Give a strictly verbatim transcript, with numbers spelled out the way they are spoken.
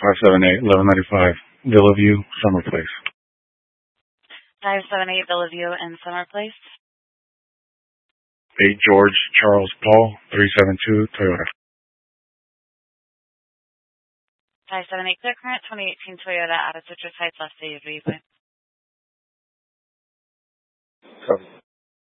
five seven eight, eleven ninety-five, Villa View, Summer Place. five seven eight Villa View in Summer Place. eight George Charles Paul, three seven two, Toyota. five seven eight Clear Current, twenty eighteen Toyota out of Citrus Heights, Las Vegas. Copy.